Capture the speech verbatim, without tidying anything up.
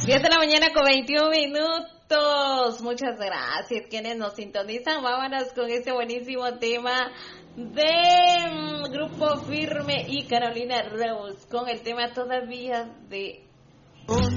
diez de la mañana con veintiún minutos. Muchas gracias quienes nos sintonizan. Vámonos con este buenísimo tema de um, Grupo Firme y Carolina Rose con el tema Todavía de